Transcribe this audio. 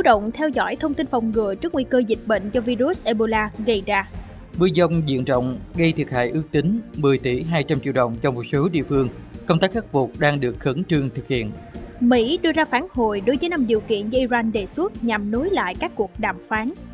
động theo dõi thông tin phòng ngừa trước nguy cơ dịch bệnh do virus Ebola gây ra. Mưa dông diện rộng gây thiệt hại ước tính 10 tỷ 200 triệu đồng cho một số địa phương. Công tác khắc phục đang được khẩn trương thực hiện. Mỹ đưa ra phản hồi đối với 5 điều kiện do Iran đề xuất nhằm nối lại các cuộc đàm phán.